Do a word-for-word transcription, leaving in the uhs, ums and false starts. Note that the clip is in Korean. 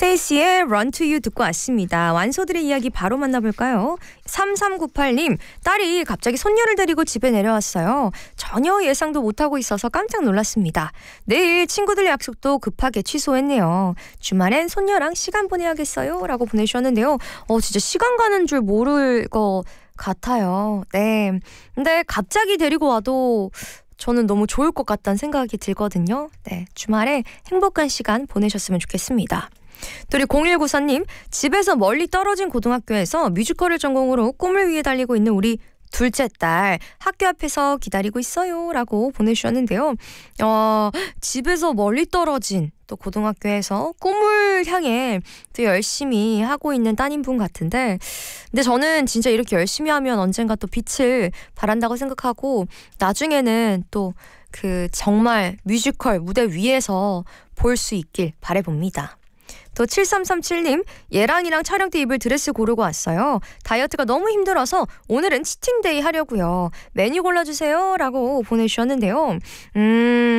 스테이시의 Run to You 듣고 왔습니다. 완소들의 이야기 바로 만나볼까요? 삼삼구팔 님, 딸이 갑자기 손녀를 데리고 집에 내려왔어요. 전혀 예상도 못하고 있어서 깜짝 놀랐습니다. 내일 친구들 약속도 급하게 취소했네요. 주말엔 손녀랑 시간 보내야겠어요 라고 보내주셨는데요. 어 진짜 시간 가는 줄 모를 것 같아요. 네, 근데 갑자기 데리고 와도 저는 너무 좋을 것 같다는 생각이 들거든요. 네, 주말에 행복한 시간 보내셨으면 좋겠습니다. 또 우리 공일구사 님, 집에서 멀리 떨어진 고등학교에서 뮤지컬을 전공으로 꿈을 위해 달리고 있는 우리 둘째 딸 학교 앞에서 기다리고 있어요 라고 보내주셨는데요. 어, 집에서 멀리 떨어진 또 고등학교에서 꿈을 향해 또 열심히 하고 있는 따님분 같은데, 근데 저는 진짜 이렇게 열심히 하면 언젠가 또 빛을 발한다고 생각하고 나중에는 또 그 정말 뮤지컬 무대 위에서 볼 수 있길 바라봅니다. 또 칠삼삼칠 님, 얘랑이랑 촬영 때 입을 드레스 고르고 왔어요. 다이어트가 너무 힘들어서 오늘은 치팅데이 하려고요. 메뉴 골라주세요 라고 보내주셨는데요. 음...